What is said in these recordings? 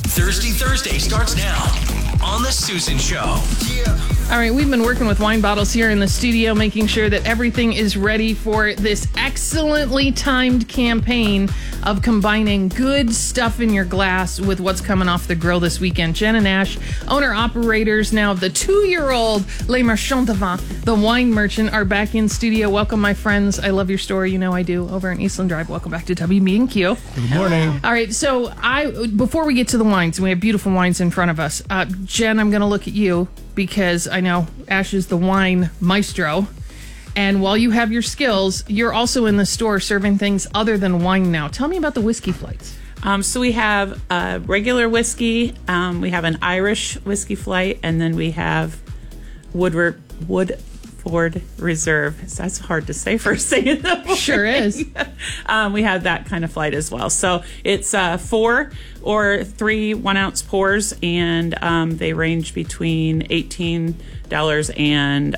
Thirsty Thursday starts now on The Susan Show. All right, we've been working with wine bottles here in the studio, making sure that everything is ready for this excellently timed campaign of combining good stuff in your glass with what's coming off the grill this weekend. Jen and Ash, owner-operators now of the 2-year-old Les Marchands de Vin, the wine merchant, are back in studio. Welcome, my friends. I love your store. You know I do. Over in Eastland Drive. Welcome back to WB&Q. Good morning. All right, so before we get to the wines, we have beautiful wines in front of us. Jen, I'm going to look at you because I know Ash is the wine maestro. And while you have your skills, you're also in the store serving things other than wine now. Tell me about the whiskey flights. So we have regular whiskey, we have an Irish whiskey flight, and then we have Woodford Reserve. That's hard to say first thing in the morning. Sure is. We have that kind of flight as well. So it's 4 or 3 1-ounce pours, and they range between $18 and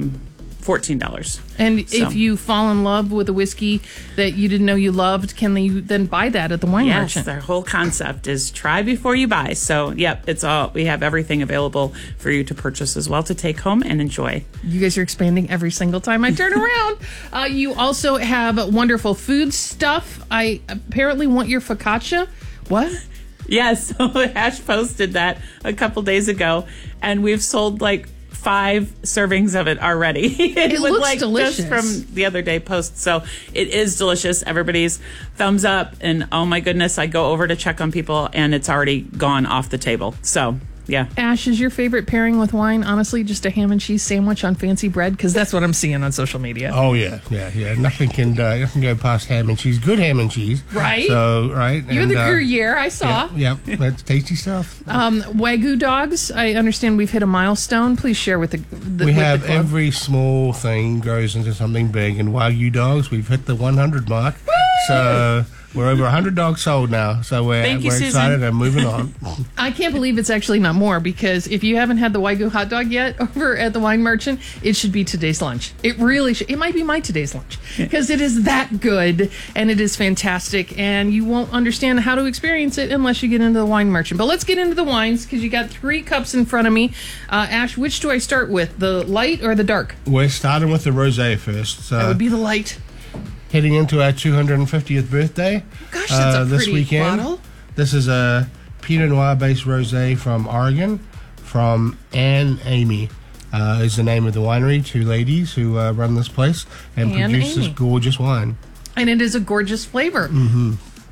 $14. And if you fall in love with a whiskey that you didn't know you loved, can you then buy that at the wine merchant? Yes, our whole concept is try before you buy. So, yep, we have everything available for you to purchase as well to take home and enjoy. You guys are expanding every single time I turn around. You also have wonderful food stuff. I apparently want your focaccia. What? Yes, so Ash posted that a couple days ago, and we've sold like 5 servings of it already. It looks like delicious. Just from the other day post. So it is delicious. Everybody's thumbs up, and oh my goodness, I go over to check on people and it's already gone off the table. So yeah. Ash, is your favorite pairing with wine honestly just a ham and cheese sandwich on fancy bread? Because that's what I'm seeing on social media. Oh yeah. Nothing can go past ham and cheese. Good ham and cheese, right? So right. You're the Gruyere, I saw. Yep, that's tasty stuff. Wagyu dogs. I understand we've hit a milestone. Please share with the. We with have the club. every small thing grows into something big, and Wagyu dogs, we've hit the 100 mark. Woo! So we're over 100 dogs sold now. So we're excited and moving on. I can't believe it's actually not more, because if you haven't had the Wagyu hot dog yet over at the wine merchant, it should be today's lunch. It really should. It might be my today's lunch because it is that good and it is fantastic, and you won't understand how to experience it unless you get into the wine merchant. But let's get into the wines because you got 3 cups in front of me. Ash, which do I start with, the light or the dark? We're starting with the rosé first. That would be the light. Heading into our 250th birthday. Gosh, that's a this pretty weekend. bottle. This is a Pinot Noir based rosé from Oregon, from Anne Amy. Is the name of the winery. 2 ladies who run this place and produce this gorgeous wine. And it is a gorgeous flavor. Mm-hmm.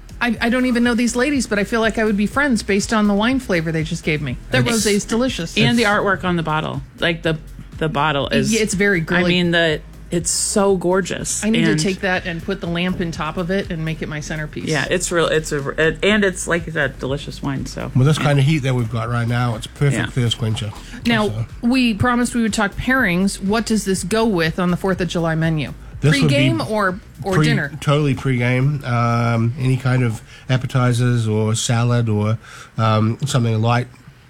I don't even know these ladies, but I feel like I would be friends based on the wine flavor they just gave me. That rosé is delicious. And the artwork on the bottle. Like the bottle is... Yeah, it's very girly. I mean, it's so gorgeous. I need to take that and put the lamp in top of it and make it my centerpiece. Yeah, it's real. And it's like that delicious wine. So with this kind of heat that we've got right now, it's perfect thirst quencher. Now, we promised we would talk pairings. What does this go with on the 4th of July menu? Pre-game or dinner? Totally pre-game. Any kind of appetizers or salad or something light.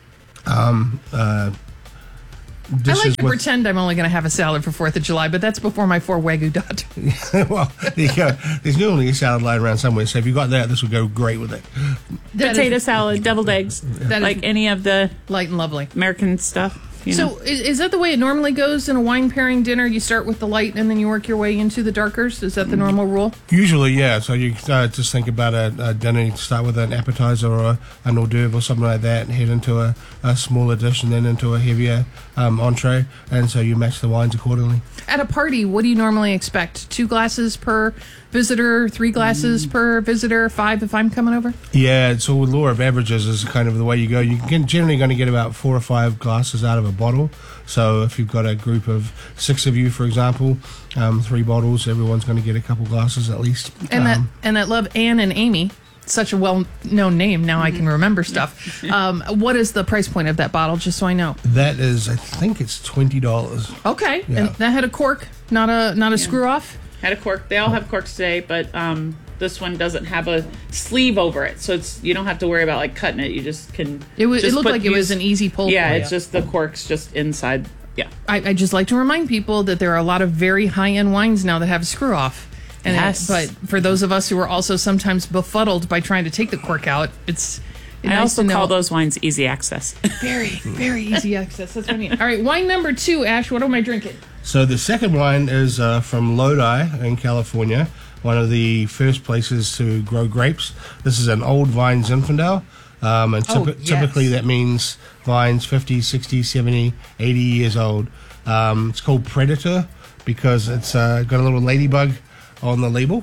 I like to pretend I'm only going to have a salad for 4th of July, but that's before my 4 Wagyu dot. Well, there's normally a salad lying around somewhere, so if you got that, this would go great with it. Potato salad, deviled eggs, like any of the light and lovely American stuff. So is that the way it normally goes in a wine pairing dinner? You start with the light and then you work your way into the darkers? Is that the normal rule? Usually, yeah. So you just think about a dinner, you start with an appetizer or an hors d'oeuvre or something like that, and head into a smaller dish and then into a heavier entree, and so you match the wines accordingly. At a party, what do you normally expect? 2 glasses per visitor, 3 glasses per visitor, 5 if I'm coming over? Yeah, so with law of averages is kind of the way you go. You're generally going to get about 4 or 5 glasses out of a bottle. So if you've got a group of 6 of you, for example, 3 bottles, everyone's going to get a couple glasses at least. And that love Anne and Amy, such a well-known name. Now I can remember stuff. What is the price point of that bottle, just so I know? That is, I think it's $20. Okay, yeah. And that had a cork, not a screw-off? Had a cork. They all have corks today, but this one doesn't have a sleeve over it, so you don't have to worry about like cutting it. You just can. It looked like it was an easy pull. Yeah, it's just the cork's just inside. Yeah. I just like to remind people that there are a lot of very high-end wines now that have a screw-off. And yes. But for those of us who are also sometimes befuddled by trying to take the cork out, it's I Nice also to know. call those wines easy access. Very, very easy access. That's what I mean. All right, wine number 2, Ash. What am I drinking? So the second wine is from Lodi in California, one of the first places to grow grapes. This is an old vine Zinfandel. And typically that means vines 50, 60, 70, 80 years old. It's called Predator because it's got a little ladybug on the label.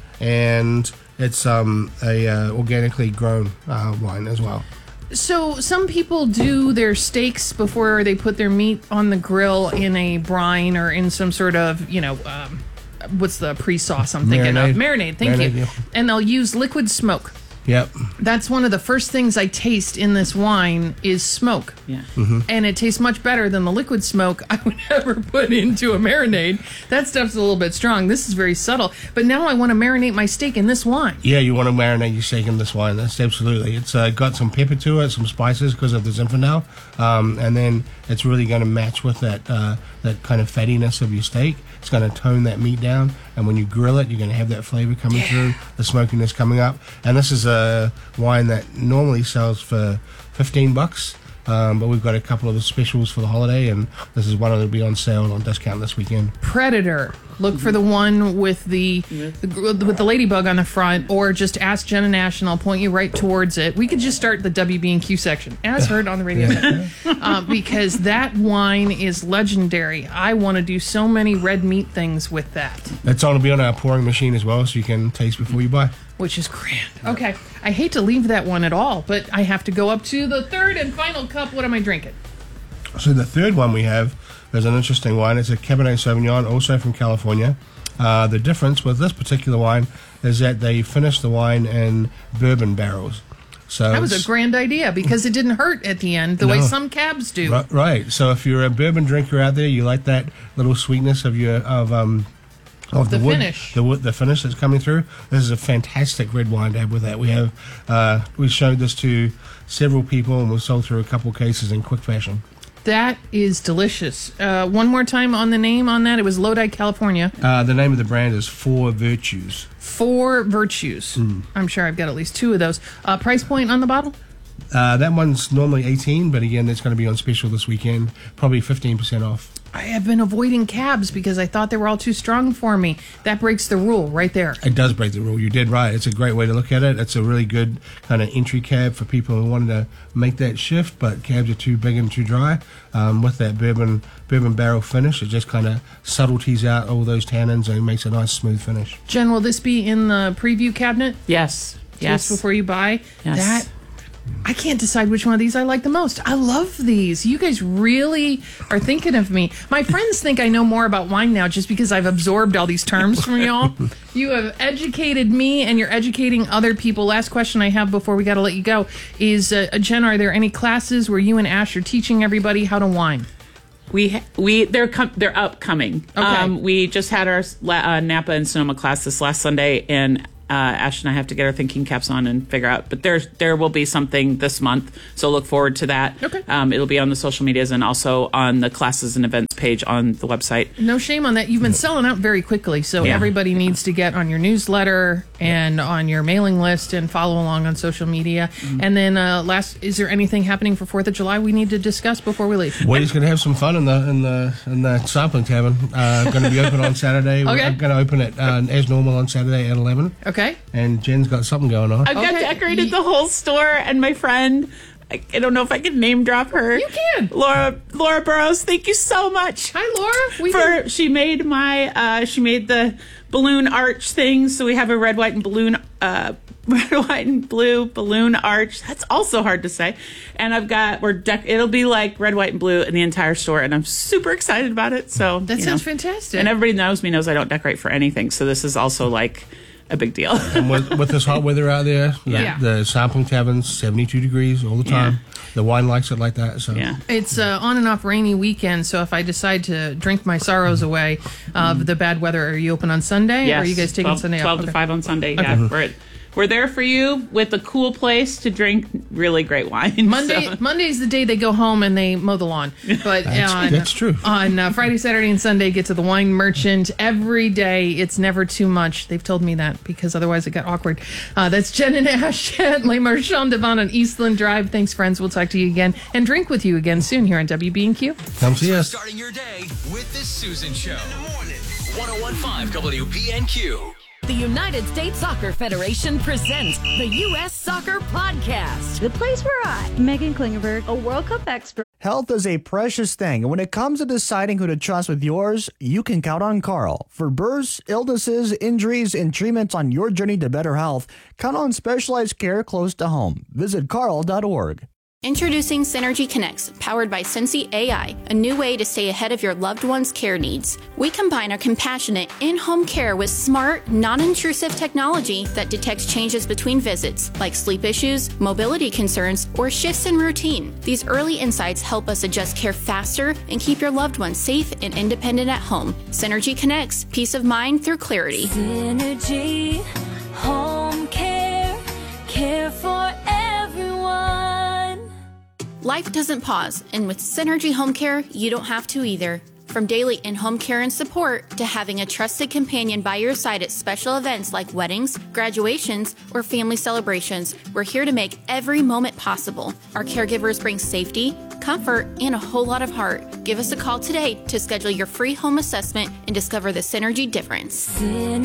And it's a organically grown wine as well. So some people do their steaks before they put their meat on the grill in a brine or in some sort of, what's the pre-sauce I'm thinking of? Marinade, thank you. Yeah. And they'll use liquid smoke. Yep. That's one of the first things I taste in this wine is smoke. Yeah. Mm-hmm. And it tastes much better than the liquid smoke I would ever put into a marinade. That stuff's a little bit strong. This is very subtle. But now I want to marinate my steak in this wine. Yeah, you want to marinate your steak in this wine. That's absolutely. It's got some pepper to it, some spices because of the Zinfandel, and then it's really going to match with that kind of fattiness of your steak. It's going to tone that meat down, and when you grill it, you're going to have that flavor coming through, the smokiness coming up. And this is a wine that normally sells for $15. But we've got a couple of the specials for the holiday, and this is one that'll be on sale on discount this weekend. Predator. Look for the one with the ladybug on the front, or just ask Jen and Ash, and I'll point you right towards it. We could just start the WB&Q section, as heard on the radio, because that wine is legendary. I want to do so many red meat things with that, It's going to be on our pouring machine as well, so you can taste before you buy. which is grand. Okay, I hate to leave that one at all, but I have to go up to the third and final cup. What am I drinking? So the third one we have is an interesting wine. It's a Cabernet Sauvignon, also from California. The difference with this particular wine is that they finished the wine in bourbon barrels. So That was a grand idea because it didn't hurt at the end the way some cabs do. Right. So if you're a bourbon drinker out there, you like that little sweetness of the The wood, finish. the finish that's coming through. This is a fantastic red wine to have with that. We showed this to several people, and we've sold through a couple cases in quick fashion. That is delicious. One more time on the name on that. It was Lodi, California. The name of the brand is Four Virtues. 4 Virtues. I'm sure I've got at least 2 of those. Price point on the bottle? That one's normally 18, but again, it's going to be on special this weekend, probably 15% off. I have been avoiding cabs because I thought they were all too strong for me. That breaks the rule right there. It does break the rule. You did right. It's a great way to look at it. It's a really good kind of entry cab for people who wanted to make that shift, but cabs are too big and too dry. With that bourbon barrel finish, it just kind of subtleties out all those tannins and makes a nice smooth finish. Jen, will this be in the preview cabinet? Yes. Just before you buy? Yes. I can't decide which one of these I like the most. I love these. You guys really are thinking of me. My friends think I know more about wine now just because I've absorbed all these terms from y'all. You have educated me, and you're educating other people. Last question I have before we got to let you go is, Jen, are there any classes where you and Ash are teaching everybody how to wine? They're upcoming. Okay. We just had our Napa and Sonoma class this last Sunday, and Ash and I have to get our thinking caps on and figure out. But there will be something this month, so look forward to that. Okay. It'll be on the social medias and also on the classes and events page on the website. No shame on that. You've been selling out very quickly, so everybody needs to get on your newsletter and on your mailing list and follow along on social media. And then last, is there anything happening for 4th of July we need to discuss before we leave? We're just going to have some fun in the sampling tavern. Going to be open on Saturday. Okay. We're going to open it as normal on Saturday at 11. Okay. And Jen's got something going on. I've got Okay. decorated the whole store, and my friend, I don't know if I can name drop her. You can. Laura Burrows, thank you so much. Hi, Laura. She made the balloon arch thing, so we have a red, white, and blue balloon arch. That's also hard to say. And I've got it'll be like red, white, and blue in the entire store, and I'm super excited about it. So That sounds fantastic. And everybody knows I don't decorate for anything, so this is also like a big deal. And with this hot weather out there, Yeah. the sampling tavern's 72 degrees all the time. The wine likes it like that. So Yeah. It's on and off rainy weekend, so if I decide to drink my sorrows away of the bad weather, are you open on Sunday? Yes. Or are you guys taking 12, Sunday off? 12 to Okay. 5 on Sunday. Yeah, we're there for you with a cool place to drink really great wine. Monday's the day they go home and they mow the lawn. But That's true. On Friday, Saturday, and Sunday, get to the Wine Merchant every day. It's never too much. They've told me that because otherwise it got awkward. That's Jen and Ash at Le Marchand Devon on Eastland Drive. Thanks, friends. We'll talk to you again and drink with you again soon here on WB&Q. Come see us. Starting your day with the Susan Show. In the morning. 101.5 WB&Q. The United States Soccer Federation presents the U.S. Soccer Podcast. The place we're at. Megan Klingenberg, a World Cup expert. Health is a precious thing, and when it comes to deciding who to trust with yours, you can count on Carl. For births, illnesses, injuries, and treatments on your journey to better health, count on specialized care close to home. Visit carl.org. Introducing Synergy Connects, powered by Sensi AI, a new way to stay ahead of your loved one's care needs. We combine our compassionate in-home care with smart, non-intrusive technology that detects changes between visits, like sleep issues, mobility concerns, or shifts in routine. These early insights help us adjust care faster and keep your loved one safe and independent at home. Synergy Connects, peace of mind through clarity. Synergy, home care, care for everyone. Life doesn't pause, and with Synergy Home Care, you don't have to either. From daily in-home care and support to having a trusted companion by your side at special events like weddings, graduations, or family celebrations, we're here to make every moment possible. Our caregivers bring safety, comfort, and a whole lot of heart. Give us a call today to schedule your free home assessment and discover the Synergy difference. Synergy.